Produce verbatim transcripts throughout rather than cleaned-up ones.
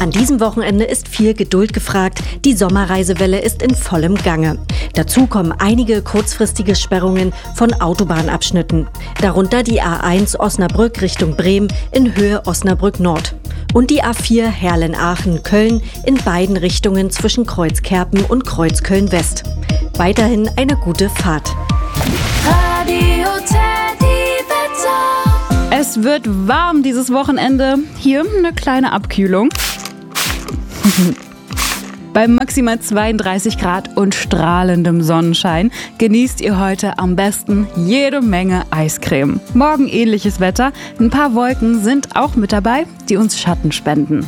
An diesem Wochenende ist viel Geduld gefragt. Die Sommerreisewelle ist in vollem Gange. Dazu kommen einige kurzfristige Sperrungen von Autobahnabschnitten. Darunter die A eins Osnabrück Richtung Bremen in Höhe Osnabrück Nord. Und die A vier Herlen-Aachen-Köln in beiden Richtungen zwischen Kreuzkerpen und Kreuzköln West. Weiterhin eine gute Fahrt. Radio Teddy Wetter. Es wird warm dieses Wochenende. Hier eine kleine Abkühlung. Bei maximal zweiunddreißig Grad und strahlendem Sonnenschein genießt ihr heute am besten jede Menge Eiscreme. Morgen ähnliches Wetter. Ein paar Wolken sind auch mit dabei, die uns Schatten spenden.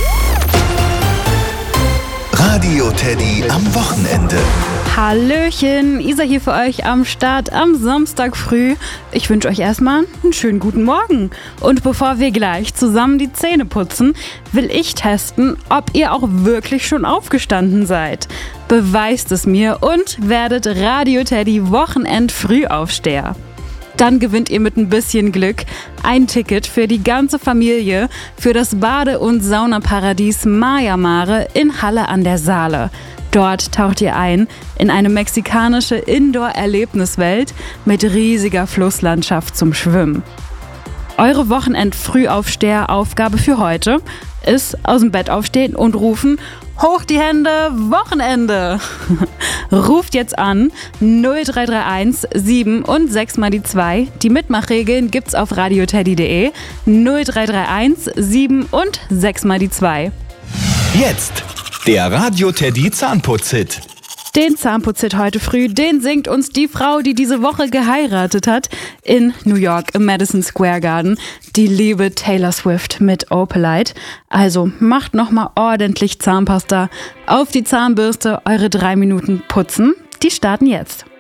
Radio Teddy am Wochenende. Hallöchen, Isa hier für euch am Start am Samstag früh. Ich wünsche euch erstmal einen schönen guten Morgen. Und bevor wir gleich zusammen die Zähne putzen, will ich testen, ob ihr auch wirklich schon aufgestanden seid. Beweist es mir und werdet Radio Teddy Wochenend-Frühaufsteher. Dann gewinnt ihr mit ein bisschen Glück ein Ticket für die ganze Familie für das Bade- und Saunaparadies Maya Mare in Halle an der Saale. Dort taucht ihr ein in eine mexikanische Indoor-Erlebniswelt mit riesiger Flusslandschaft zum Schwimmen. Eure Wochenend-Frühaufsteher-Aufgabe für heute ist aus dem Bett aufstehen und rufen: Hoch die Hände, Wochenende! Ruft jetzt an null drei drei eins sieben und sechs mal die zwei. Die Mitmachregeln gibt's auf radioteddy punkt de. null drei drei eins sieben und sechs mal die zwei. Jetzt der Radio Teddy Zahnputz-Hit. Den Zahnputz-Hit heute früh, den singt uns die Frau, die diese Woche geheiratet hat in New York im Madison Square Garden. Die liebe Taylor Swift mit Opalite. Also macht nochmal ordentlich Zahnpasta auf die Zahnbürste, eure drei Minuten putzen. Die starten jetzt.